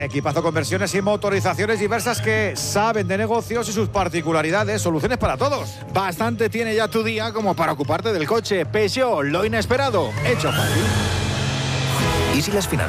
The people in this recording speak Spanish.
Equipazo con versiones y motorizaciones diversas que saben de negocios y sus particularidades. Soluciones para todos. Bastante tiene ya tu día como para ocuparte del coche. Peugeot, lo inesperado, hecho fácil. ¿Y si las finanzas